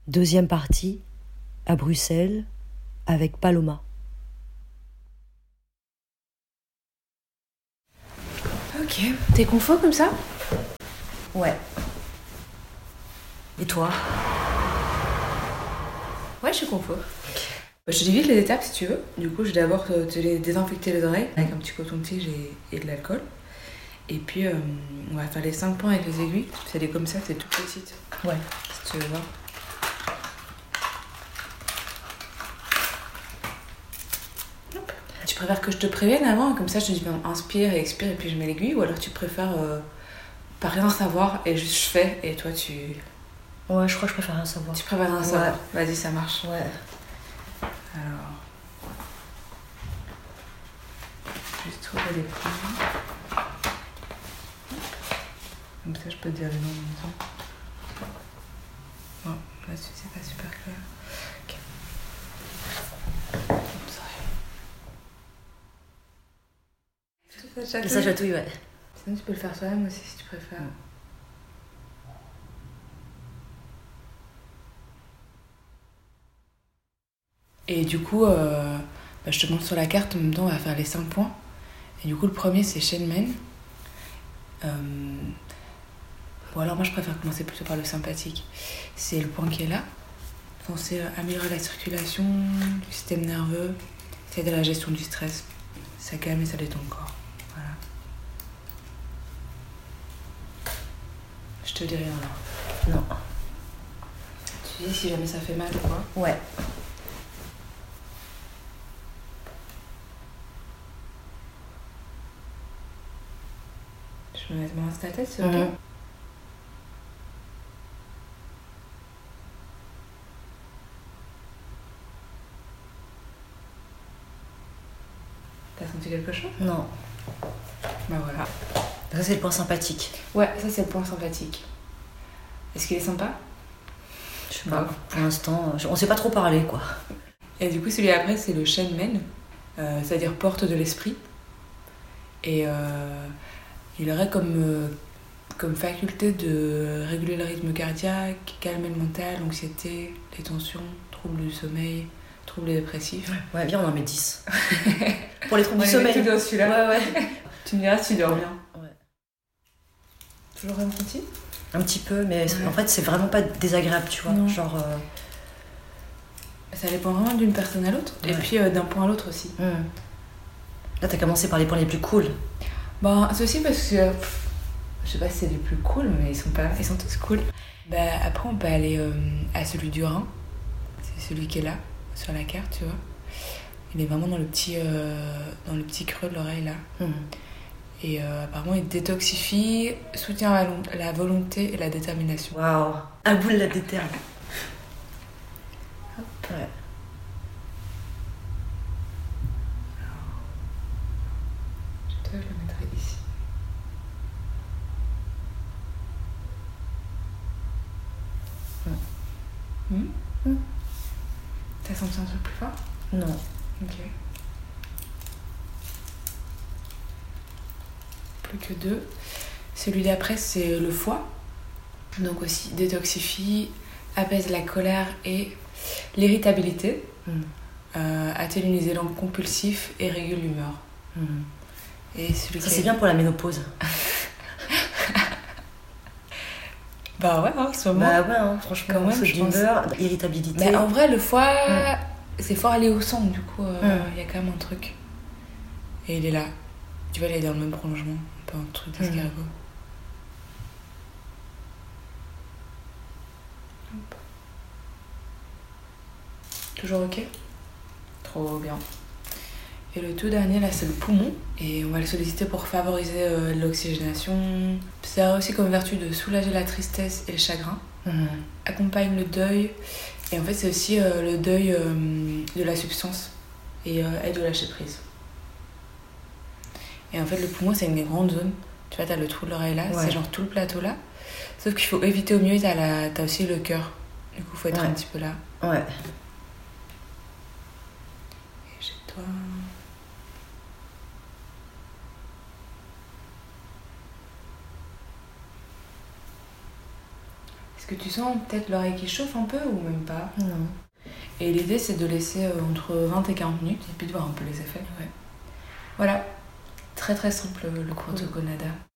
Deuxième partie, à Bruxelles, avec Paloma. Ok, t'es confort comme ça? Ouais. Et toi? Ouais, je suis confort. Je te dis vite les étapes si tu veux. Du coup, je vais d'abord te désinfecter les oreilles avec un petit coton-tige et de l'alcool. Et puis, on va faire les 5 points avec les aiguilles. C'est comme ça, c'est toute petite. Ouais. Si tu veux voir. Hop. Tu préfères que je te prévienne avant? Comme ça, je te dis inspire et expire et puis je mets l'aiguille. Ou alors tu préfères pas rien savoir et juste je fais et toi tu... Ouais, je crois que je préfère rien savoir. Tu préfères rien savoir? Vas-y, ça marche. Ouais. Alors... Juste trouver les points. Comme ça, je peux te dire les noms en même temps. Bon, là-dessus, c'est pas super clair. Ok. Ça chatouille, ouais. Sinon, tu peux le faire toi-même aussi si tu préfères. Et du coup, je te montre sur la carte, en même temps, on va faire les 5 points. Et du coup, le premier, c'est Shenmen. Bon, alors moi, je préfère commencer plutôt par le sympathique. C'est le point qui est là. Censé améliorer la circulation du système nerveux, ça aide à la gestion du stress, ça calme et ça détend le corps. Voilà. Je te dis rien alors. Non. Tu dis si jamais ça fait mal ou quoi? Ouais. Je me mets dans ta tête, c'est ok? T'as senti quelque chose? Non. Bah voilà. Ça, c'est le point sympathique. Ouais, ça c'est le point sympathique. Est-ce qu'il est sympa? Je sais pas. Pour l'instant, on s'est pas trop parlé, quoi. Et du coup, celui après, c'est le Shenmen, c'est-à-dire porte de l'esprit. Et il aurait comme faculté de réguler le rythme cardiaque, calmer le mental, l'anxiété, les tensions, troubles du sommeil, troubles dépressifs. Ouais, viens, on en met 10. Pour les troubles du sommeil. Tout dans celui-là. Ouais. Tu me diras si tu dors bien. Ouais. Toujours ressenti? Un petit peu, mais Ouais. en fait, c'est vraiment pas désagréable, tu vois. Non. Genre. Ça dépend vraiment d'une personne à l'autre, et Ouais. puis d'un point à l'autre aussi. Là, t'as commencé par les points les plus cool. C'est aussi parce que, je sais pas si c'est les plus cool, mais ils sont tous cool. Après, on peut aller à celui du rein. C'est celui qui est là, sur la carte, tu vois. Il est vraiment dans le petit creux de l'oreille, là. Et apparemment, il détoxifie, soutient la volonté et la détermination. Waouh. À bout de la déterre. Ouais. Je le mettrai ici. T'as senti un truc plus fort? Non. Ok. Plus que 2. Celui d'après, c'est le foie. Donc aussi détoxifie, apaise la colère et l'irritabilité, atténue les élans compulsifs et régule l'humeur. Et celui Ça, c'est bien pour la ménopause. Bah ouais, en ce moment. Bah ouais, hein, franchement, Quand même, saute je pense. d'humeur, irritabilité. Mais en vrai, le foie, c'est fort aller au sang, du coup, il y a quand même un truc. Et il est là. Tu vois, il est dans le même prolongement, un peu un truc d'escargot. Toujours ok? Trop bien. Et le tout dernier, là, c'est le poumon. Et on va le solliciter pour favoriser l'oxygénation. Ça a aussi comme vertu de soulager la tristesse et le chagrin. Accompagne le deuil. Et en fait, c'est aussi le deuil de la substance. Et aide au lâcher prise. Et en fait, le poumon, c'est une grande zone. Tu vois, t'as le trou de l'oreille là, c'est genre tout le plateau là. Sauf qu'il faut éviter au mieux, t'as aussi le cœur. Du coup, faut être un petit peu là. Ouais. Et chez toi... Est-ce que tu sens peut-être l'oreille qui chauffe un peu ou même pas? Non. Et l'idée, c'est de laisser entre 20 et 40 minutes et puis de voir un peu les effets. Ouais. Voilà, très très simple le cours de Gonada.